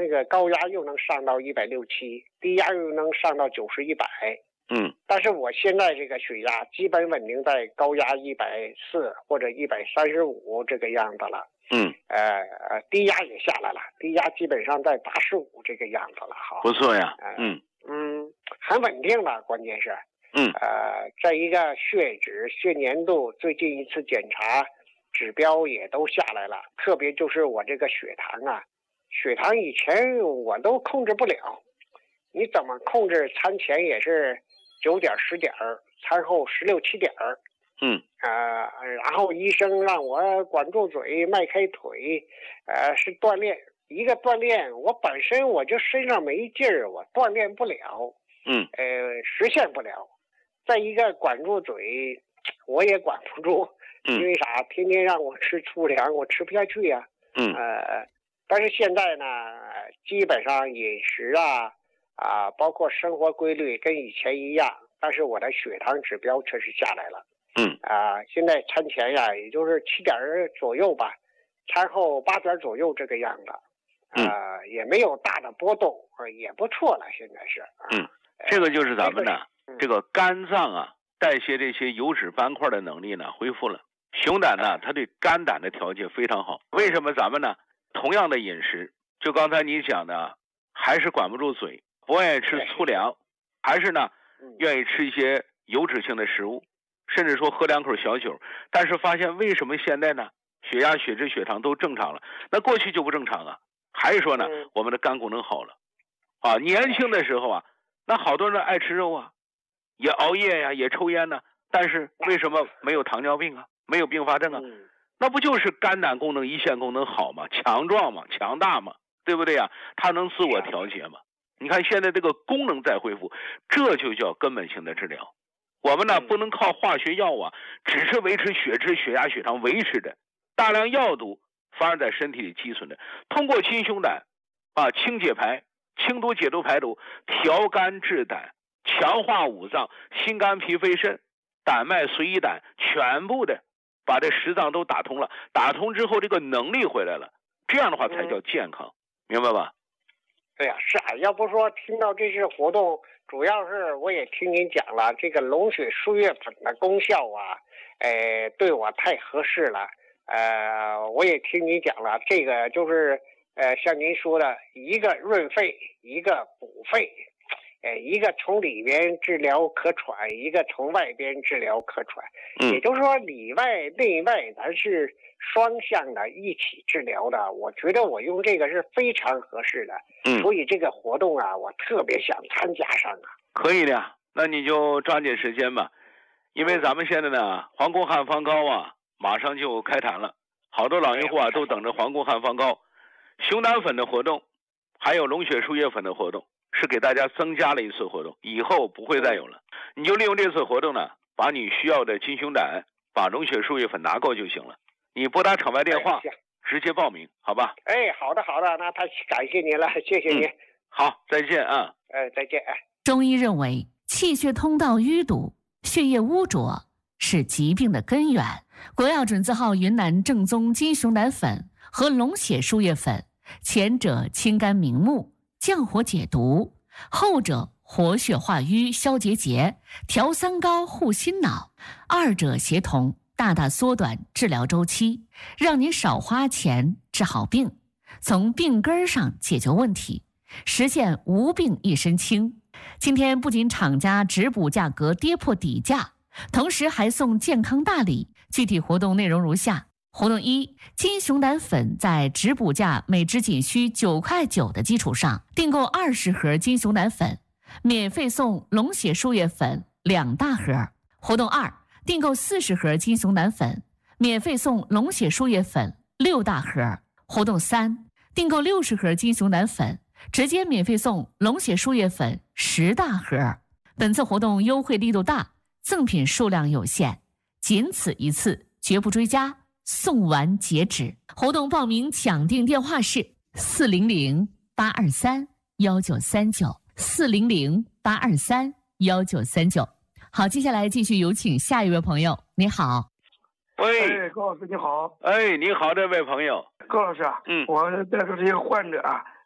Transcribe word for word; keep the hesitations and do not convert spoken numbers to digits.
个高压又能上到一百六七，低压又能上到九十一百。 嗯， 但是我现在这个血压基本稳定在高压一百四或者一百三十五这个样子了。 嗯， 呃，低压也下来了，低压基本上在八十五这个样子了，哈， 不错呀。 呃、 嗯嗯，很稳定了，关键是， 嗯， 呃，在一个血脂、血粘度，最近一次检查指标也都下来了，特别就是我这个血糖啊，血糖以前我都控制不了，你怎么控制？餐前也是九点十点，餐后十六七点。 嗯， 呃，然后医生让我管住嘴，迈开腿，呃，是锻炼。一个锻炼，我本身我就身上没劲儿，我锻炼不了。 嗯， 呃，实现不了。再一个管住嘴，我也管不住， 嗯、 因为啥？天天让我吃粗粮，我吃不下去呀、啊。 嗯， 呃，但是现在呢，基本上饮食啊啊，包括生活规律跟以前一样，但是我的血糖指标确实下来了。 嗯啊，现在餐前呀，也就是七点左右吧，餐后八点左右这个样子，啊、呃，也没有大的波动，也不错了。现在是，啊、 嗯，这个就是咱们的、 这个、 这个肝脏啊，代谢这些油脂斑块的能力呢恢复了。熊胆呢，它对肝胆的调节非常好。为什么咱们呢？同样的饮食，就刚才你讲的，还是管不住嘴，不愿意吃粗粮，还是呢，愿意吃一些油脂性的食物。甚至说喝两口小酒，但是发现为什么现在呢血压、血脂、血糖都正常了，那过去就不正常啊？还是说呢我们的肝功能好了啊？年轻的时候啊，那好多人爱吃肉啊，也熬夜呀，也抽烟呢，但是为什么没有糖尿病啊，没有并发症啊？那不就是肝胆功能、胰腺功能好吗？强壮嘛，强大嘛，对不对呀？它能自我调节嘛？你看现在这个功能在恢复，这就叫根本性的治疗。我们呢不能靠化学药啊，只是维持血脂、血压、血糖维持的，大量药毒反而在身体里积存的。通过金熊胆啊，清解排、清毒解毒排毒，调肝治胆，强化五脏，心肝脾肺肾、胆脉髓胰胆，全部的把这十脏都打通了。打通之后，这个能力回来了，这样的话才叫健康，嗯、明白吧？ 对呀、啊，是啊，要不说听到这些活动。主要是我也听您讲了，这个龙血输液粉的功效啊，呃，对我太合适了。呃，我也听您讲了，这个就是呃，像您说的，一个润肺，一个补肺，呃，一个从里边治疗咳喘，一个从外边治疗咳喘。 嗯， 也就是说，里外内外咱是双向的一起治疗的。我觉得我用这个是非常合适的。 嗯， 所以这个活动啊，我特别想参加上啊。 可以的，那你就抓紧时间吧，因为咱们现在呢，黄宫汉方膏啊，马上就开坛了，好多老用户啊都等着黄宫汉方膏。熊胆粉的活动，还有龙血输液粉的活动，是给大家增加了一次活动，以后不会再有了。你就利用这次活动呢，把你需要的金熊胆、把龙血输液粉拿够就行了。你拨打场外电话。哎，直接报名，好吧？ 哎，好的，好的，那太感谢您了，谢谢您。嗯、 好，再见啊！ 哎，再见。哎， 中医认为，气血通道淤堵、血液污浊是疾病的根源。国药准字号云南正宗金熊胆粉和龙血输液粉，前者清肝明目、降火解毒，后者活血化瘀、消结节、调三高、护心脑，二者协同。大大缩短治疗周期，让您少花钱治好病，从病根上解决问题，实现无病一身轻。今天不仅厂家直补价格跌破底价，同时还送健康大礼。具体活动内容如下：活动一，金熊胆粉在直补价每支仅需九块九的基础上，订购二十盒金熊胆粉，免费送龙血输液粉两大盒。活动二，订购四十盒金熊胆粉，免费送龙血输液粉六大盒。活动三，订购六十盒金熊胆粉，直接免费送龙血输液粉十大盒。本次活动优惠力度大，赠品数量有限，仅此一次，绝不追加，送完截止。活动报名抢订电话是四零零八二三幺九三九四零零八二三幺九三九。好，接下来继续有请下一位朋友。你好。 喂， 哎，高老师你好。 哎，你好，这位朋友。 高老师啊， 嗯， 我带出这一个患者啊，